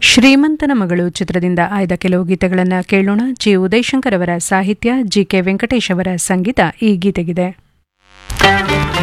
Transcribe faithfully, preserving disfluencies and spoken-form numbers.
ಶ್ರೀಮಂತನ ಮಗಳು ಚಿತ್ರದಿಂದ ಆಯ್ದ ಕೆಲವು ಗೀತೆಗಳನ್ನು ಕೇಳೋಣ. ಜಿ ಉದಯಶಂಕರ್ ಅವರ ಸಾಹಿತ್ಯ, ಜಿ ಕೆ ವೆಂಕಟೇಶ್ ಅವರ ಸಂಗೀತ ಈ ಗೀತೆಗಿದೆ.